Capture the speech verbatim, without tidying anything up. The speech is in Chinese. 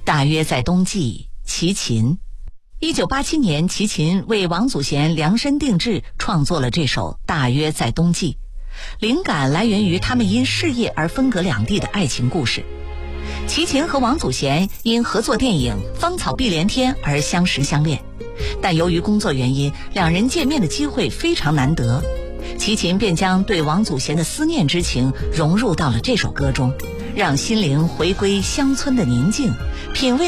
大约在冬季，齐秦。一九八七年，齐秦为王祖贤量身定制创作了这首《大约在冬季》，灵感来源于他们因事业而分隔两地的爱情故事。齐秦和王祖贤因合作电影《芳草碧连天》而相识相恋，但由于工作原因，两人见面的机会非常难得。齐秦便将对王祖贤的思念之情融入到了这首歌中，让心灵回归乡村的宁静，品味